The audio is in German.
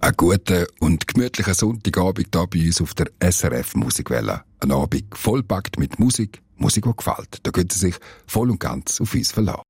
Einen guten und gemütlichen Sonntagabend hier bei uns auf der SRF Musikwelle. Ein Abend vollpackt mit Musik, die gefällt. Da können Sie sich voll und ganz auf uns verlassen.